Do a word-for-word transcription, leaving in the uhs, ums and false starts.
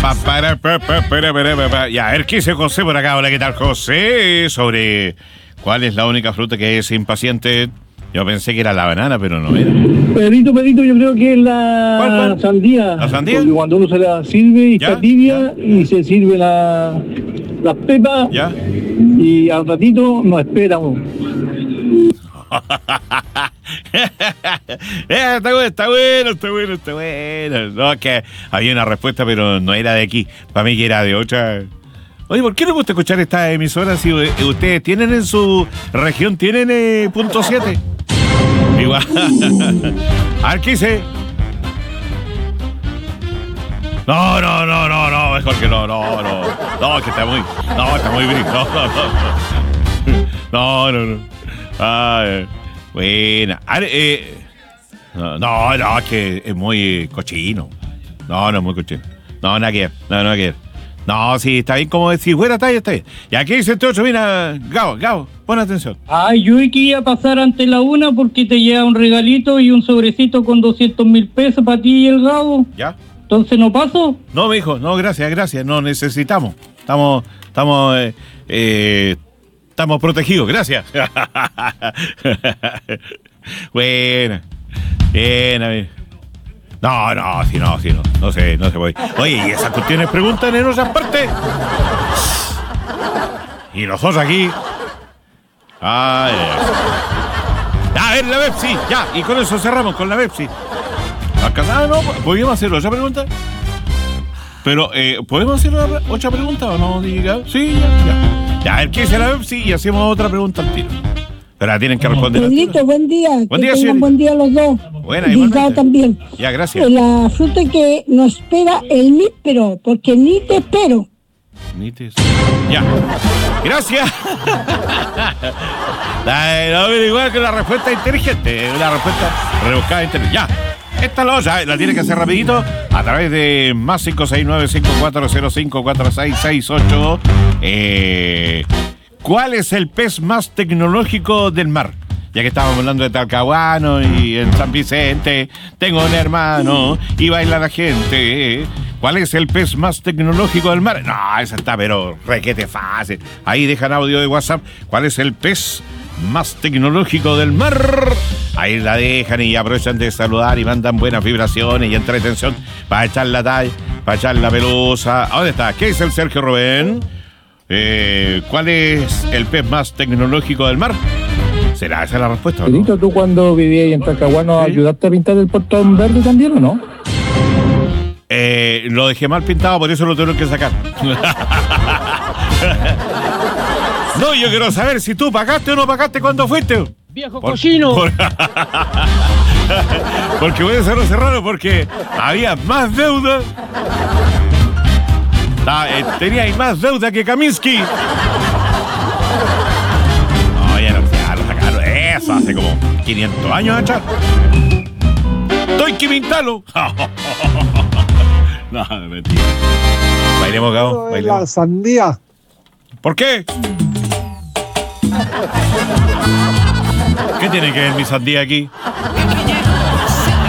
pa, para, pa, pa, para, para, pa, pa. Ya, a ver, ¿qué dice José por acá? Hola, ¿qué tal, José? Sobre cuál es la única fruta que es impaciente. Yo pensé que era la banana, pero no era. Pedrito, Pedrito, yo creo que es la ¿Cuál, cuál? sandía. ¿La sandía? Porque cuando uno se la sirve y ¿Ya? está tibia y se sirve la, las pepas ¿Ya? y al ratito no espera uno. Eh, está bueno, está bueno, está bueno, está bueno. No, es que había una respuesta, pero no era de aquí. Para mí que era de otra. Oye, ¿por qué no gusta escuchar esta emisora si eh, ustedes tienen en su región, tienen eh, punto siete? Igual. A ver, ¿qué dice? No, no, no, no, no, mejor que no, no, no. No, que está muy, no, está muy brillo. No, no, no. No, no, no. Ay, buena. A ver, eh, no, no, no, es que es muy cochino. No, no es muy cochino. No, nada que ver, no, nada que ver. No, sí, está bien como decir, buena talla, está bien. Y aquí dice este otro, mira, Gabo, Gabo, pon atención. Ay, yo que iba a pasar ante la una porque te lleva un regalito y un sobrecito con doscientos mil pesos para ti y el Gabo. ¿Ya? Entonces, ¿no paso? No, mi hijo, no, gracias, gracias, no necesitamos. Estamos, estamos, eh, eh, estamos protegidos, gracias. Buena, buena, bien. No, no, si no, si no, no sé, no se puede. Oye, ¿y esas cuestiones preguntan en otras partes? Y nosotros aquí. Ay, ay. A ver, la Pepsi, ya, y con eso cerramos, con la Pepsi. Ah, no, ¿podríamos hacer otra pregunta? Pero, eh, ¿podemos hacer otra, otra pregunta o no? Diga, sí, ya, ya. Ya, a ver, ¿qué dice la Pepsi? Y hacemos otra pregunta al tiro. Pero la tienen que responder. Pedrito, buen día. Buen que día, tengan señorita. buen día los dos. Buena, y igualmente. Gao también. Ya, gracias. La fruta que nos espera el níspero, porque ni te espero. Ni te... Ya. Gracias. Ay, no, pero igual que la respuesta inteligente. Una respuesta rebuscada inteligente. Ya. Esta la otra, la tiene que hacer rapidito a través de más cinco seis nueve cinco cuatro cero cinco cuatro seis seis ocho. Eh, ¿Cuál es el pez más tecnológico del mar? Ya que estábamos hablando de Talcahuano y en San Vicente, tengo un hermano y baila la gente. ¿Cuál es el pez más tecnológico del mar? No, esa está, pero requete fácil. Ahí dejan audio de WhatsApp. ¿Cuál es el pez más tecnológico del mar? Ahí la dejan y aprovechan de saludar y mandan buenas vibraciones y entretención para echar la talla, para echar la pelusa. ¿Dónde está? ¿Qué dice el Sergio Rubén? Eh, ¿Cuál es el pez más tecnológico del mar? ¿Será esa la respuesta o no? Pedrito, ¿tú cuando vivías en Talcahuano Sí. ayudaste a pintar el portón verde también o no? Eh, lo dejé mal pintado, por eso lo tengo que sacar. No, yo quiero saber si tú pagaste o no pagaste cuando fuiste. ¡Viejo Por- cochino! por- Porque voy a hacerlo cerrado porque había más deuda. Ah, eh, tenía más deuda que Kaminsky. No, ya, no, ya lo sacaron. Eso hace como quinientos años atrás. Estoy que pintarlo. No, mentira. Bailemos, Gabo. La Bailemos. sandía. ¿Por qué? ¿Qué tiene que ver mi sandía aquí?